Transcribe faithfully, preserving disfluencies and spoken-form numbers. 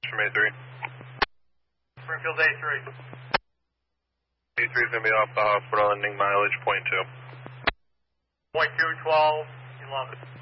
from A three. Springfield A three. A three is going to be off the hospital ending mileage point two. Point two, twelve, eleven.